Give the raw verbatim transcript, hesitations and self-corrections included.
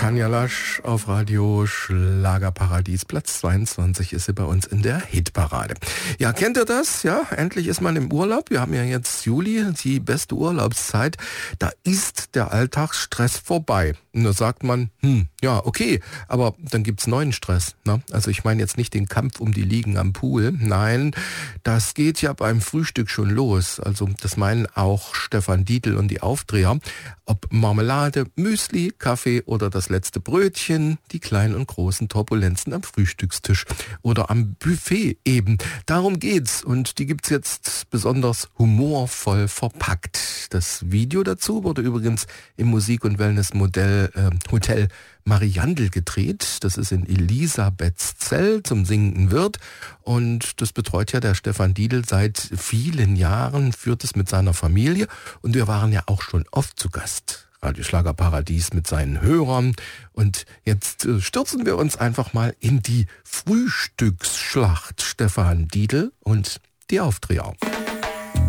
Tanja Lasch auf Radio Schlagerparadies. Platz zweiundzwanzig ist sie bei uns in der Hitparade. Ja, kennt ihr das? Ja, endlich ist man im Urlaub. Wir haben ja jetzt Juli, die beste Urlaubszeit. Da ist der Alltagsstress vorbei. Und da sagt man, hm, ja, okay, aber dann gibt's neuen Stress. Ne? Also ich meine jetzt nicht den Kampf um die Liegen am Pool. Nein, das geht ja beim Frühstück schon los. Also das meinen auch Stefan Dietl und die Aufdreher. Ob Marmelade, Müsli, Kaffee oder das letzte Brötchen, die kleinen und großen Turbulenzen am Frühstückstisch oder am Buffet eben. Darum geht's und die gibt's jetzt besonders humorvoll verpackt. Das Video dazu wurde übrigens im Musik- und Wellnessmodell äh, Hotel Mariandel gedreht. Das ist in Elisabethzell zum Singenden Wirt und das betreut ja der Stefan Dietl seit vielen Jahren, führt es mit seiner Familie und wir waren ja auch schon oft zu Gast. Radio Schlagerparadies mit seinen Hörern und jetzt äh, stürzen wir uns einfach mal in die Frühstücksschlacht. Stefan Dietl und die Aufdreher.